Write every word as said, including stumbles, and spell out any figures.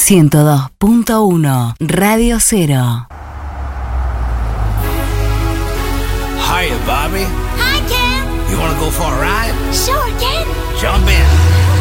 ciento dos punto uno Radio Cero. Hiya, Bobby. Hi, Ken. You wanna go for a ride? Sure, Ken. Jump in.